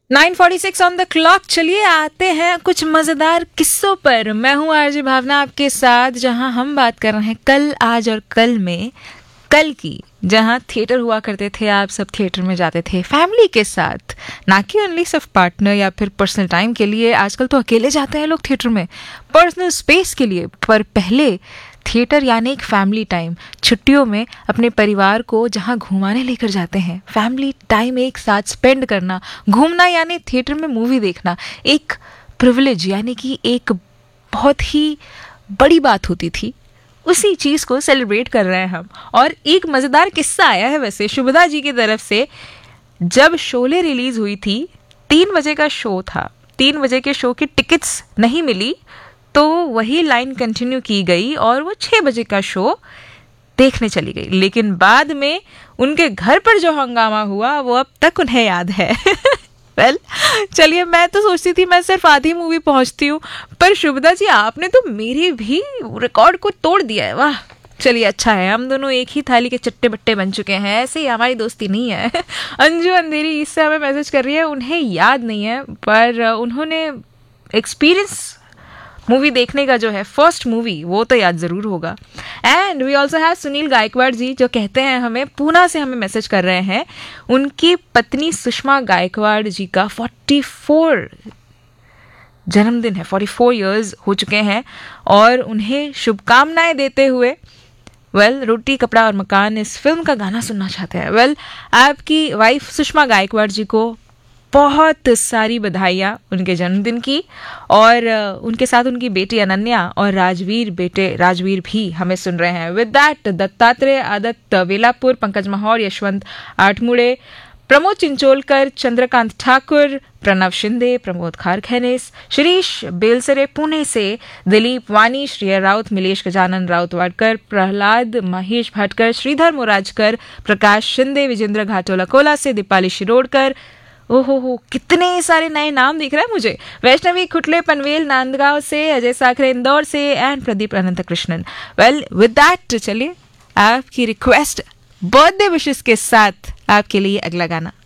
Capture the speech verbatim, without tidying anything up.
Nine forty six on the clock. चलिए आते हैं कुछ मज़ेदार किस्सों पर। मैं हूँ आरजे भावना आपके साथ, जहाँ हम बात कर रहे हैं कल, आज और कल में कल की, जहाँ थिएटर हुआ करते थे। आप सब थिएटर में जाते थे फैमिली के साथ, ना कि ओनली सिर्फ पार्टनर या फिर पर्सनल टाइम के लिए। आजकल तो अकेले जाते हैं लोग थिएटर में, पर्सनल स्पेस के लिए। पर पहले थिएटर यानी एक फैमिली टाइम। छुट्टियों में अपने परिवार को जहाँ घुमाने लेकर जाते हैं, फैमिली टाइम एक साथ स्पेंड करना, घूमना यानी थिएटर में मूवी देखना एक प्रिविलेज, यानी कि एक बहुत ही बड़ी बात होती थी। उसी चीज़ को सेलिब्रेट कर रहे हैं हम। और एक मज़ेदार किस्सा आया है वैसे शुभदा जी की तरफ से। जब शोले रिलीज़ हुई थी, तीन बजे का शो था, तीन बजे के शो की टिकट्स नहीं मिली, तो वही लाइन कंटिन्यू की गई और वो छः बजे का शो देखने चली गई। लेकिन बाद में उनके घर पर जो हंगामा हुआ वो अब तक उन्हें याद है। वेल well, चलिए, मैं तो सोचती थी मैं सिर्फ आधी मूवी पहुंचती हूँ, पर शुभदा जी आपने तो मेरी भी रिकॉर्ड को तोड़ दिया है। वाह, चलिए अच्छा है, हम दोनों एक ही थाली के चट्टे बट्टे बन चुके हैं। ऐसे ही हमारी दोस्ती नहीं है। अंजू अंधेरी इससे हमें मैसेज कर रही है, उन्हें याद नहीं है पर उन्होंने एक्सपीरियंस मूवी देखने का जो है, फर्स्ट मूवी, वो तो याद ज़रूर होगा। And we also have Sunil Gaekwad जी, जो कहते हैं हमें पूना से हमें मैसेज कर रहे हैं। उनकी पत्नी सुषमा गायकवाड़ जी का फोर्टी फोर जन्मदिन है, फोर्टी फोर इयर्स हो चुके हैं और उन्हें शुभकामनाएं देते हुए वेल well, रोटी कपड़ा और मकान इस फिल्म का गाना सुनना चाहते हैं। वेल well, आपकी वाइफ सुषमा गायकवाड़ जी को बहुत सारी बधाइयाँ उनके जन्मदिन की, और उनके साथ उनकी बेटी अनन्या और राजवीर बेटे राजवीर भी हमें सुन रहे हैं। विद दैट दत्तात्रेय आदत्त वेलापुर, पंकज महौर, यशवंत आठमुड़े, प्रमोद चिंचोलकर, चंद्रकांत ठाकुर, प्रणव शिंदे, प्रमोद खारखेनेस, शिरीष बेलसरे पुणे से, दिलीप वानी, श्रेया राउत, मिलेश गजानन राउत वाडकर, प्रहलाद महेश भटकर, श्रीधर मोराजकर, प्रकाश शिंदे, विजेंद्र घाटोला कोला से, दीपाली शिरोडकर, ओहो हो कितने सारे नए नाम दिख रहे हैं मुझे। वैष्णवी खुटले पनवेल नांदगांव से, अजय साखरे इंदौर से, and Pradeep Anant Krishnan. Well with that चलिए आपकी रिक्वेस्ट बर्थडे विशेस के साथ आपके लिए अगला गाना।